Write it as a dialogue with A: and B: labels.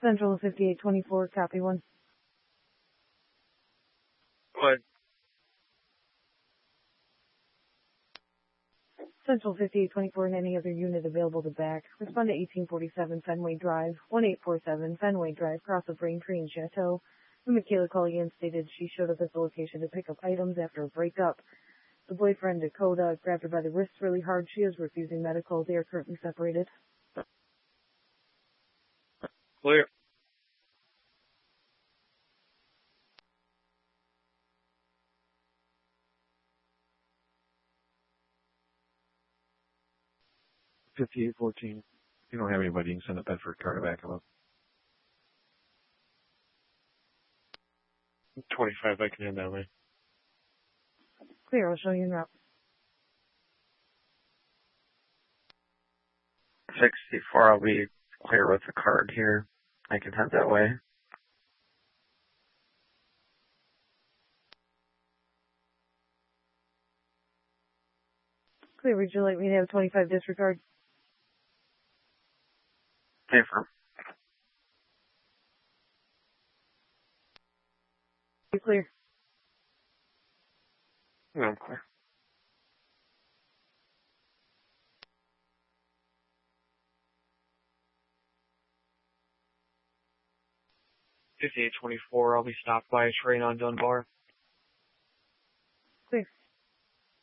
A: Central 5824, copy 1.
B: What?
A: Central 5824 and any other unit available to back. Respond to 1847 Fenway Drive, 1847 Fenway Drive, cross of Braintree and Chateau. Michaela Culligan stated she showed up at the location to pick up items after a breakup. The boyfriend, Dakota, grabbed her by the wrists really hard. She is refusing medical. They are currently separated.
B: Clear.
C: $58.14. If you don't have anybody, you can send a Bedford car to back them up.
B: 25, I can head that way.
A: Clear, I'll show you en route.
D: 64, I'll be clear with the card here. I can head that way.
A: Clear, would you like me to have 25 disregard?
D: Affirm.
A: You clear?
D: No, I'm clear.
B: $58.24, I'll be stopped by a train on Dunbar.
A: Clear.